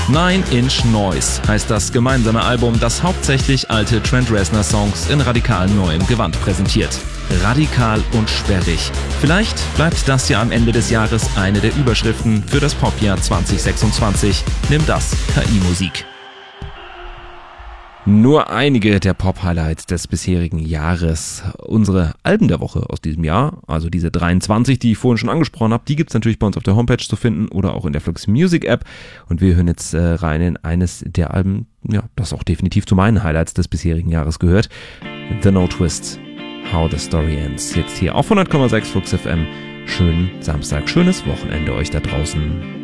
Nine Inch Noise heißt das gemeinsame Album, das hauptsächlich alte Trent Reznor-Songs in radikal neuem Gewand präsentiert. Radikal und sperrig. Vielleicht bleibt das ja am Ende des Jahres eine der Überschriften für das Popjahr 2026. Nimm das, KI-Musik. Nur einige der Pop-Highlights des bisherigen Jahres. Unsere Alben der Woche aus diesem Jahr, also diese 23, die ich vorhin schon angesprochen habe, die gibt es natürlich bei uns auf der Homepage zu finden oder auch in der Flux Music App. Und wir hören jetzt rein in eines der Alben, ja, das auch definitiv zu meinen Highlights des bisherigen Jahres gehört. The No Twist, How the Story Ends. Jetzt hier auf 100,6 Flux FM. Schönen Samstag, schönes Wochenende euch da draußen.